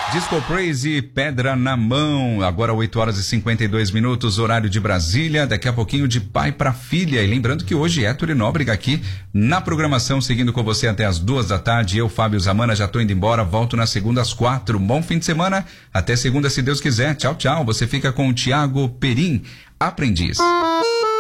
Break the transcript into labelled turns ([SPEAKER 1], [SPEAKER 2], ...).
[SPEAKER 1] Disco Crazy, Pedra na Mão, agora 8h52, horário de Brasília, daqui a pouquinho de pai para filha, e lembrando que hoje é Héctor Nóbrega aqui na programação, seguindo com você até as 2h, eu, Fábio Zamana, já tô indo embora, volto na segunda às 4h, bom fim de semana, até segunda se Deus quiser, tchau, tchau, você fica com o Thiago Perim, Aprendiz.